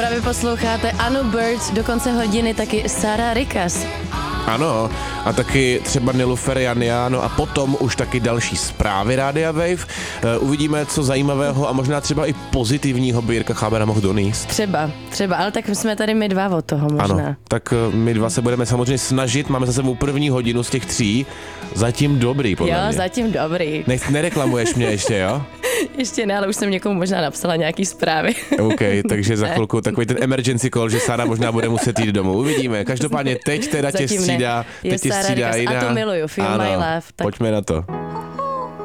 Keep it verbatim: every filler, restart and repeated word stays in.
Právě posloucháte Anu Bird, do konce hodiny taky Sara Rikas. Ano, a taky třeba Nilufer Jania, no a potom už taky další zprávy Rádia Wave. Uh, uvidíme, co zajímavého a možná třeba i pozitivního by Jirka Chábera mohl donést. Třeba, třeba, ale tak jsme tady my dva od toho možná. Ano, tak uh, my dva se budeme samozřejmě snažit, máme za sebou první hodinu z těch tří, zatím dobrý podle Jo, mě. zatím dobrý. Ne, nereklamuješ mě ještě, jo? Ještě ne, ale už jsem někomu možná napsala nějaký zprávy. OK, takže za chvilku takový ten emergency call, že Sára možná bude muset jít domů. Uvidíme. Každopádně teď teda tě střídá, teď tě střídá jiná. A to miluju, Feel My Love. Tak pojďme na to.